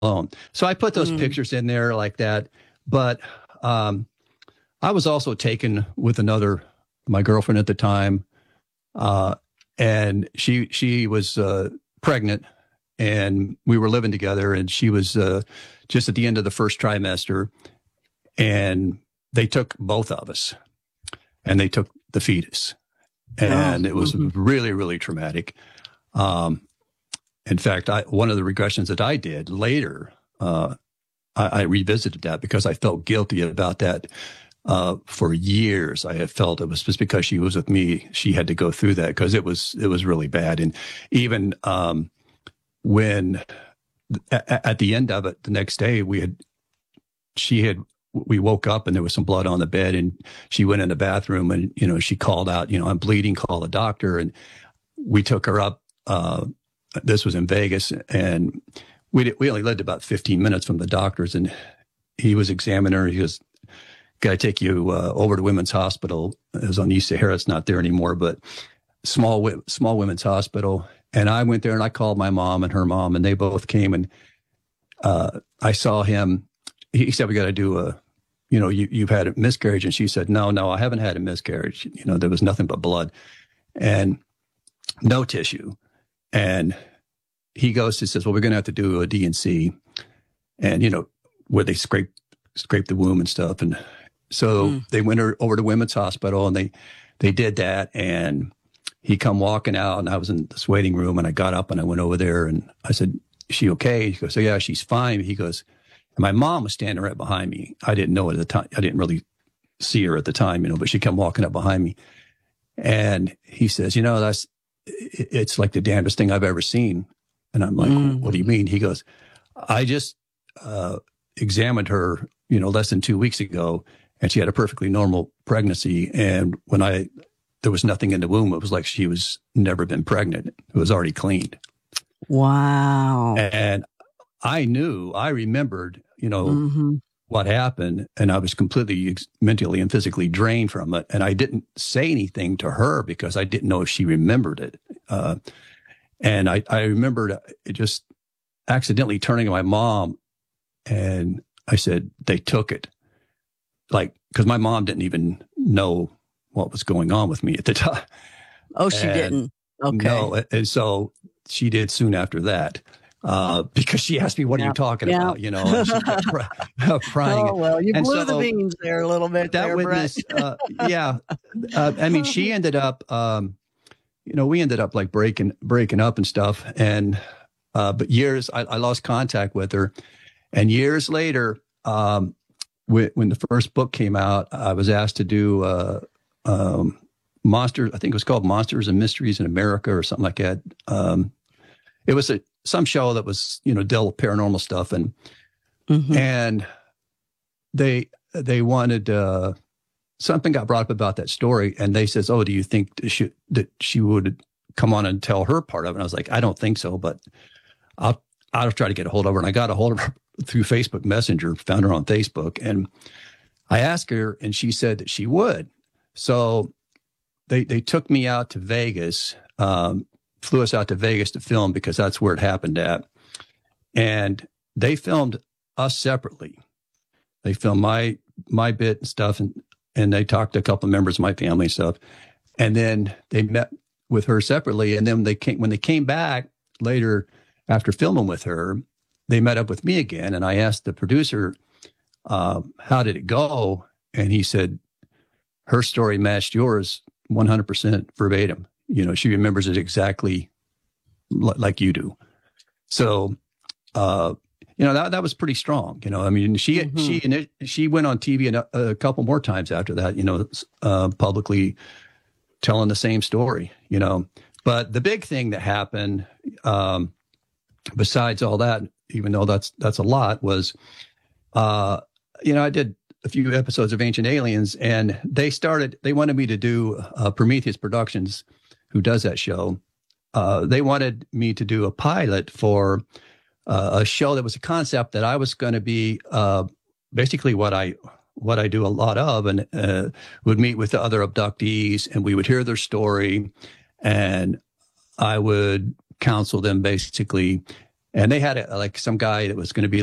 alone. So I put those pictures in there like that. But I was also taken with my girlfriend at the time, and she was pregnant, and we were living together, and she was just at the end of the first trimester, and they took both of us, and they took the fetus, and it was really, really traumatic. In fact, one of the regressions that I did later, I revisited that because I felt guilty about that. For years, I had felt it was just because she was with me, she had to go through that because it was really bad. And even when at the end of it, the next day, we woke up and there was some blood on the bed, and she went in the bathroom and, she called out, I'm bleeding, call a doctor. And we took her up. This was in Vegas, and we only lived about 15 minutes from the doctors, and he was examining her. He goes, "Got to take you over to Women's Hospital." It was on East Sahara. It's not there anymore, but small women's hospital. And I went there and I called my mom and her mom, and they both came, and I saw him. He said, "We got to do you've had a miscarriage." And she said, No, I haven't had a miscarriage. There was nothing but blood and no tissue. And he says, "Well, we're going to have to do a D&C, and, where they scrape the womb and stuff." And so they went over to Women's Hospital, and they did that. And he come walking out, and I was in this waiting room, and I got up and I went over there and I said, "Is she okay?" He goes, "Oh, yeah, she's fine." He goes, and my mom was standing right behind me. I didn't know it at the time. I didn't really see her at the time, but she come walking up behind me. And he says, it's like the damnedest thing I've ever seen. And I'm like, "What do you mean?" He goes, "I just examined her, less than 2 weeks ago, and she had a perfectly normal pregnancy. And when there was nothing in the womb, it was like she was never been pregnant. It was already cleaned." Wow. And I remembered, what happened, and I was completely mentally and physically drained from it. And I didn't say anything to her because I didn't know if she remembered it. And I remembered just accidentally turning to my mom, and I said, "They took it." Because my mom didn't even know what was going on with me at the time. Oh, she didn't. Okay. No, and so she did soon after that. Because she asked me, "What are you talking about?" And she kept crying. Oh, well, you blew the beans there a little bit. That witness, I mean, she ended up, we ended up like breaking up and stuff. And but I lost contact with her. And years later, when the first book came out, I was asked to do Monsters. I think it was called Monsters and Mysteries in America or something like that. It was some show that was, dealt with paranormal stuff, and and they wanted something got brought up about that story, and they says, "Oh, do you think that she would come on and tell her part of it?" And I was like, "I don't think so, but I'll try to get a hold of her." And I got a hold of her through Facebook Messenger, found her on Facebook, and I asked her, and she said that she would. So they took me out to Vegas. Flew us out to Vegas to film because that's where it happened at. And they filmed us separately. They filmed my bit and stuff, and they talked to a couple of members of my family and stuff. And then they met with her separately. And then when they came back later after filming with her, they met up with me again. And I asked the producer, "How did it go?" And he said, "Her story matched yours 100% verbatim. She remembers it exactly like you do." So, that was pretty strong. I mean, she went on TV a couple more times after that, publicly telling the same story, But the big thing that happened, besides all that, even though that's a lot, was, I did a few episodes of Ancient Aliens, and they wanted me to do Prometheus Productions, who does that show. They wanted me to do a pilot for a show that was a concept that I was going to be basically what I do a lot of, and would meet with the other abductees, and we would hear their story, and I would counsel them basically And they had like some guy that was going to be